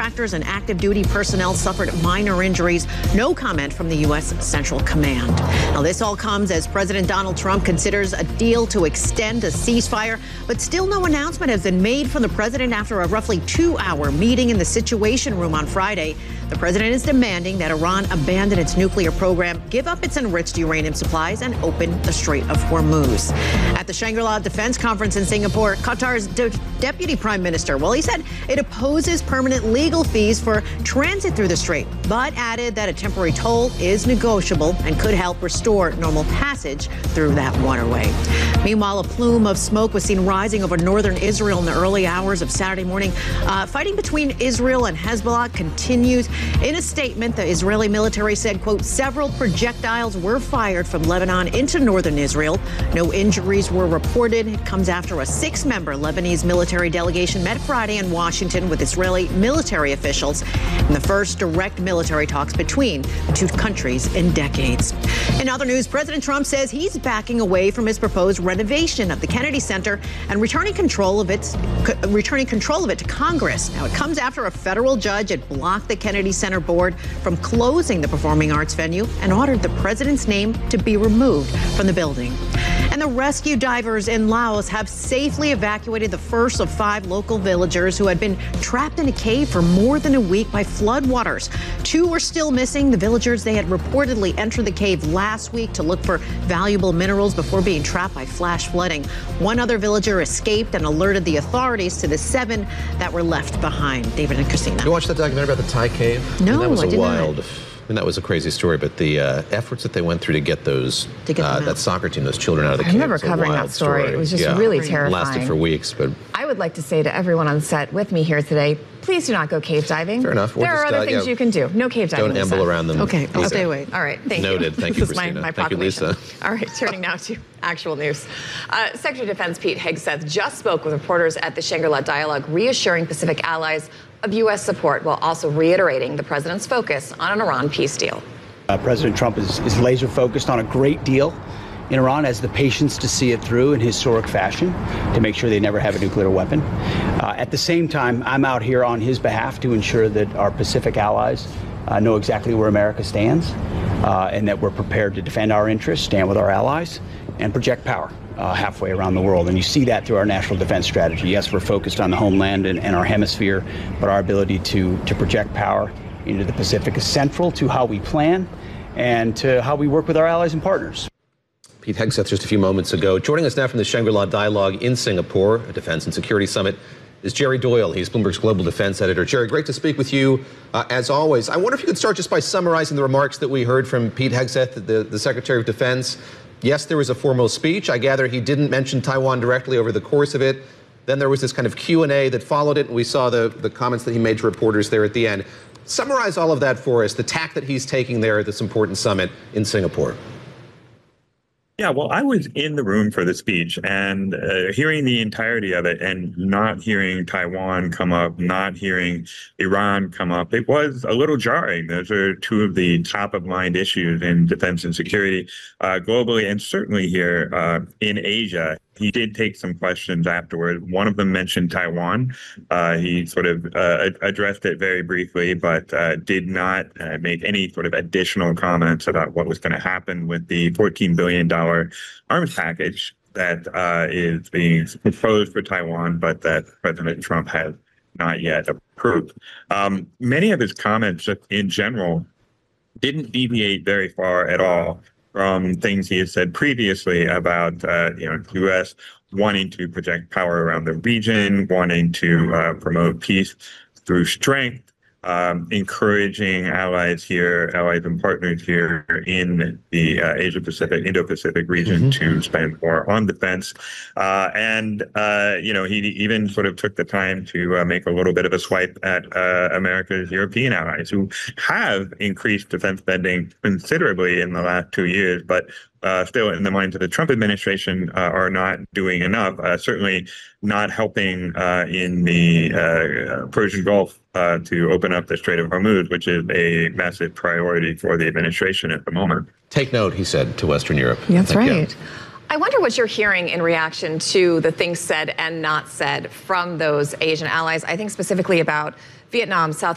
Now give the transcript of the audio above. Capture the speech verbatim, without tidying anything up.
contractors and active duty personnel suffered minor injuries. No comment from the U S Central Command. Now, this all comes as President Donald Trump considers a deal to extend a ceasefire, but still no announcement has been made from the president after a roughly two-hour meeting in the Situation Room on Friday. The president is demanding that Iran abandon its nuclear program, give up its enriched uranium supplies, and open the Strait of Hormuz. At the Shangri-La Defense Conference in Singapore, Qatar's de- deputy prime minister, well, he said it opposes permanent legal fees for transit through the strait, but added that a temporary toll is negotiable and could help restore normal passage through that waterway. Meanwhile, a plume of smoke was seen rising over northern Israel in the early hours of Saturday morning. Uh, fighting between Israel and Hezbollah continues. In a statement, the Israeli military said, quote, several projectiles were fired from Lebanon into northern Israel. No injuries were reported. It comes after a six-member Lebanese military delegation met Friday in Washington with Israeli military officials in the first direct military talks between the two countries in decades. In other news, President Trump says he's backing away from his proposed renovation of the Kennedy Center and returning control of its returning control of it to Congress. Now, it comes after a federal judge had blocked the Kennedy Center board from closing the performing arts venue and ordered the president's name to be removed from the building. And the rescue divers in Laos have safely evacuated the first of five local villagers who had been trapped in a cave for more than a week by floodwaters. Two were still missing. The villagers, they had reportedly entered the cave last week to look for valuable minerals before being trapped by flash flooding. One other villager escaped and alerted the authorities to the seven that were left behind. David and Christina. You watched that documentary about the Thai cave? No, I mean, that was I a did wild. not. And that was a crazy story, but the uh, efforts that they went through to get those, to get uh, that soccer team, those children out of the I cave. remember covering that story. story. It was just yeah. really terrifying. Lasted for weeks, but I would like to say to everyone on set with me here today, please do not go cave diving. Fair enough. We're There are just, other uh, things yeah, you can do. No cave diving. Don't amble around them. Okay, I'll Lisa. stay away. All right, thank Noted. you. Thank you, This is my, Christina. my Thank you, proclamation. Lisa. All right, turning now to actual news. Uh, Secretary of Defense Pete Hegseth just spoke with reporters at the Shangri-La Dialogue, reassuring Pacific allies of U S support while also reiterating the president's focus on an Iran peace deal. Uh, President Trump is, is laser focused on a great deal in Iran, has the patience to see it through in historic fashion to make sure they never have a nuclear weapon. Uh, at the same time, I'm out here on his behalf to ensure that our Pacific allies uh, know exactly where America stands uh, and that we're prepared to defend our interests, stand with our allies, and project power uh, halfway around the world. And you see that through our national defense strategy. Yes, we're focused on the homeland and, and our hemisphere, but our ability to, to project power into the Pacific is central to how we plan and to how we work with our allies and partners. Pete Hegseth just a few moments ago. Joining us now from the Shangri-La Dialogue in Singapore, a defense and security summit, is Jerry Doyle. He's Bloomberg's global defense editor. Jerry, great to speak with you, uh, as always. I wonder if you could start just by summarizing the remarks that we heard from Pete Hegseth, the, the Secretary of Defense. Yes, there was a formal speech. I gather he didn't mention Taiwan directly over the course of it. Then there was this kind of Q and A that followed it, and we saw the, the comments that he made to reporters there at the end. Summarize all of that for us, the tack that he's taking there at this important summit in Singapore. Yeah, well, I was in the room for the speech, and uh, hearing the entirety of it and not hearing Taiwan come up, not hearing Iran come up, it was a little jarring. Those are two of the top of mind issues in defense and security uh, globally, and certainly here uh, in Asia. He did take some questions afterward. One of them mentioned Taiwan. Uh, he sort of uh, addressed it very briefly, but uh, did not uh, make any sort of additional comments about what was going to happen with the fourteen billion dollars arms package that uh, is being proposed for Taiwan, but that President Trump has not yet approved. Um, many of his comments in general didn't deviate very far at all from things he had said previously about, uh, you know, U S wanting to project power around the region, wanting to uh, promote peace through strength, um, encouraging allies here, allies and partners here in the uh, Asia-Pacific, Indo-Pacific region mm-hmm. to spend more on defense. Uh, and, uh, you know, he even sort of took the time to uh, make a little bit of a swipe at uh, America's European allies who have increased defense spending considerably in the last two years, but Uh, still in the minds of the Trump administration uh, are not doing enough, uh, certainly not helping uh, in the uh, Persian Gulf uh, to open up the Strait of Hormuz, which is a massive priority for the administration at the moment. Take note, he said, to Western Europe. That's think, right. Yeah. I wonder what you're hearing in reaction to the things said and not said from those Asian allies. I think specifically about Vietnam, South